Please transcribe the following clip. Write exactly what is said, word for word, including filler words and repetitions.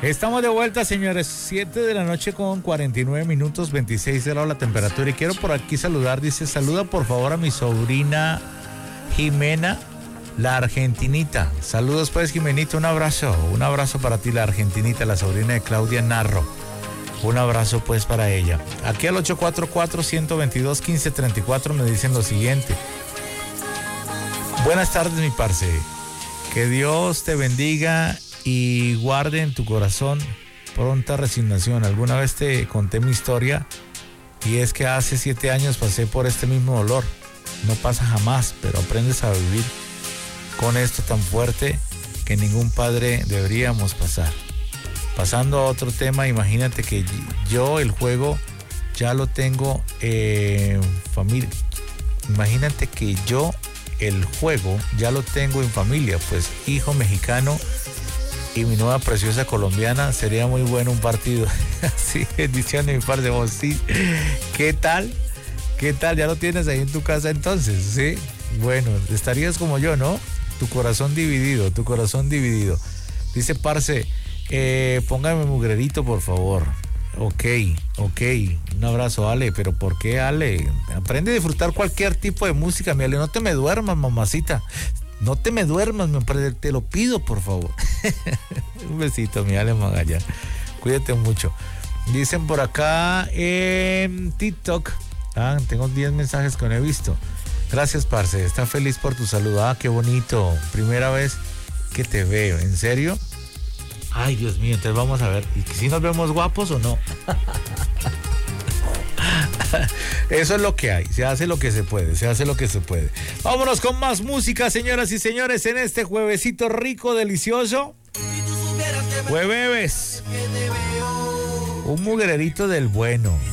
Estamos de vuelta, señores. siete de la noche con cuarenta y nueve minutos, veintiséis grados la temperatura. Y quiero por aquí saludar, dice, saluda por favor a mi sobrina Jimena, la argentinita. Saludos pues, Jimenita, un abrazo. Un abrazo para ti, la argentinita, la sobrina de Claudia Narro. Un abrazo pues para ella. Aquí al ocho cuatro cuatro, uno dos dos, uno cinco tres cuatro me dicen lo siguiente. Buenas tardes, mi parce. Que Dios te bendiga y guarde en tu corazón pronta resignación. Alguna vez te conté mi historia y es que hace siete años pasé por este mismo dolor. No pasa jamás, pero aprendes a vivir con esto tan fuerte que ningún padre deberíamos pasar. Pasando a otro tema, imagínate que yo el juego ya lo tengo en familia. Imagínate que yo el juego ya lo tengo en familia, pues hijo mexicano y mi nueva preciosa colombiana, sería muy bueno un partido. Sí, bendiciones, mi par de vos, sí. ¿Qué tal? ¿Qué tal? ¿Ya lo tienes ahí en tu casa entonces? Sí. Bueno, estarías como yo, ¿no? Tu corazón dividido, tu corazón dividido. Dice parce, eh, póngame mugrerito, por favor. Ok, ok. Un abrazo, Ale. ¿Pero por qué, Ale? Aprende a disfrutar cualquier tipo de música, mi Ale. No te me duermas, mamacita. No te me duermas, me parece, te lo pido, por favor. Un besito, mi Ale Magalla. Cuídate mucho. Dicen por acá en TikTok. Ah, tengo diez mensajes que no he visto. Gracias, parce. Está feliz por tu saludo. Ah, qué bonito. Primera vez que te veo. ¿En serio? Ay, Dios mío. Entonces vamos a ver. ¿Y si nos vemos guapos o no? Eso es lo que hay, se hace lo que se puede, se hace lo que se puede. Vámonos con más música, señoras y señores, en este juevesito rico, delicioso. Jueves, un mugrerito del bueno.